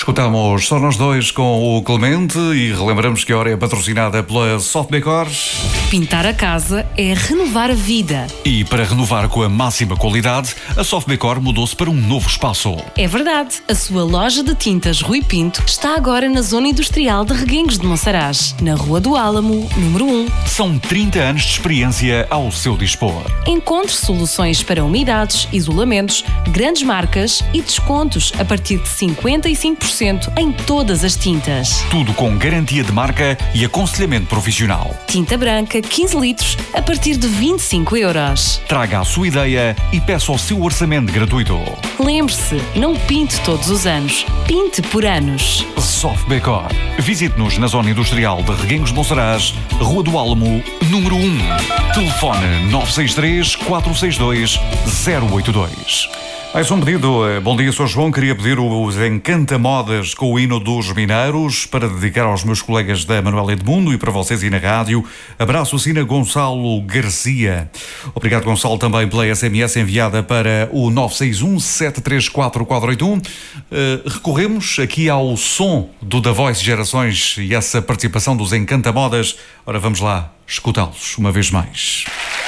Escutamos Só Nós Dois com o Clemente e relembramos que a hora é patrocinada pela Soft Decor. Pintar a casa é renovar a vida. E para renovar com a máxima qualidade, a Soft Decor mudou-se para um novo espaço. É verdade, a sua loja de tintas Rui Pinto está agora na zona industrial de Reguengos de Monsaraz, na Rua do Álamo, número 1. São 30 anos de experiência ao seu dispor. Encontre soluções para umidades, isolamentos, grandes marcas e descontos a partir de 55% em todas as tintas. Tudo com garantia de marca e aconselhamento profissional. Tinta branca 15 litros a partir de 25 euros. Traga a sua ideia e peça o seu orçamento gratuito. Lembre-se, não pinte todos os anos, pinte por anos. Soft Decor. Visite-nos na zona industrial de Reguengos de Monsaraz, Rua do Álamo, número 1. Telefone 963 462 082. Mais um pedido. Bom dia, sou João. Queria pedir os Encantamodas com o hino dos Mineiros para dedicar aos meus colegas da Manuela Edmundo e para vocês e na rádio. Abraço, assina Gonçalo Garcia. Obrigado, Gonçalo, também pela SMS enviada para o 961 734 481. Recorremos aqui ao som do The Voice Gerações e essa participação dos Encantamodas. Ora, vamos lá escutá-los uma vez mais.